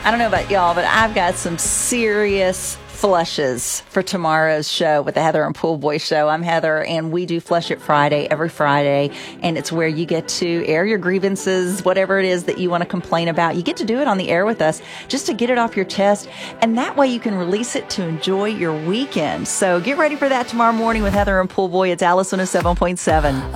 I don't know about y'all, but I've got some serious flushes for tomorrow's show with the Heather and Pool Boy Show. I'm Heather, and we do Flush It Friday every Friday, and it's where you get to air your grievances, whatever it is that you want to complain about. You get to do it on the air with us just to get it off your chest, and that way you can release it to enjoy your weekend. So get ready for that tomorrow morning with Heather and Pool Boy. It's Alice 107.7.